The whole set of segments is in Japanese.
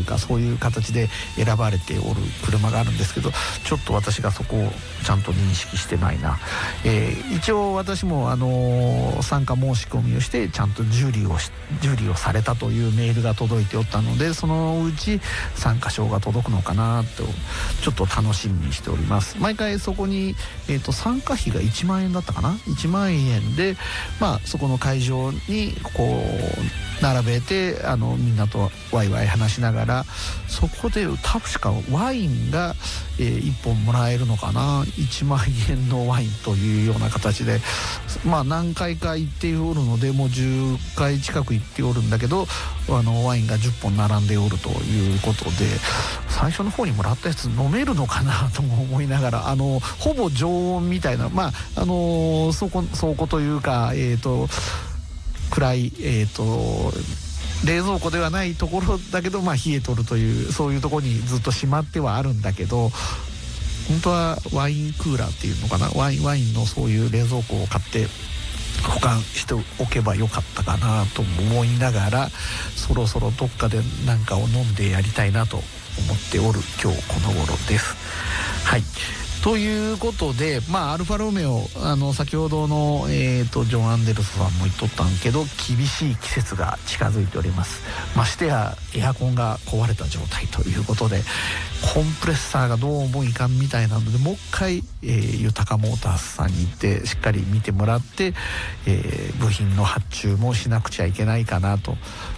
いうか、そういう形で選ばれておる車があるんですけど、ちょっと私がそこをちゃんと認識してないな。一応私も参加申し込みをしてちゃんと受理をされたというメールが届いておったので、そのうち参加証が届くのかなとちょっと楽しみにしております。毎回そこに、参加費が1万円だったかな、1万円で、そこの会場にこう並べてみんなとワイワイ話しながら、そこで確かワインが、1本もらえるのかな、1万円のワインというような形で、何回か行っておるので、もう10回近く行っておるんだけど、ワインが10本並んでおるということで、最初の方にもらったやつ飲めるのかなとも思いながら、ほぼ常温みたいな、倉庫というか、暗い、冷蔵庫ではないところだけど、冷えとるという、そういうところにずっとしまってはあるんだけど、本当はワインクーラーっていうのかな、ワインのそういう冷蔵庫を買って保管しておけばよかったかなと思いながら、そろそろどっかで何かを飲んでやりたいなと思っておる今日この頃です。はい、ということで、アルファロメオ、先ほどの、ジョン・アンデルソンさんも言っとったんけど、厳しい季節が近づいております。ましてやエアコンが壊れた状態ということで、コンプレッサーがどうもいかんみたいなので、もう一回、豊かモータースさんに行ってしっかり見てもらって、部品の発注もしなくちゃいけないかなと。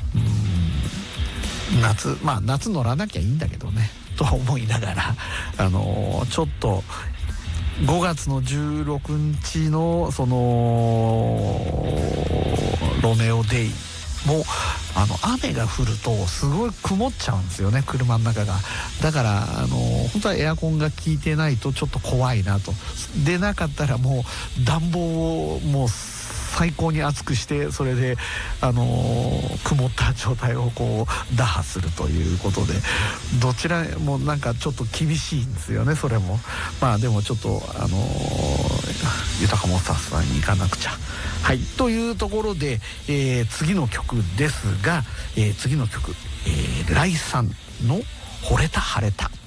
夏乗らなきゃいいんだけどねと思いながら、ちょっと5月の16日のそのロメオデイも雨が降るとすごい曇っちゃうんですよね、車の中が。だから本当はエアコンが効いてないとちょっと怖いなと。でなかったらもう暖房をもう最高に熱くして、それで曇った状態をこう打破するということで、どちらもなんかちょっと厳しいんですよね、それも。でもちょっと豊かモータースさんに行かなくちゃ。はい、というところで、次の曲ですが、次の曲、ライさんの「惚れた晴れた」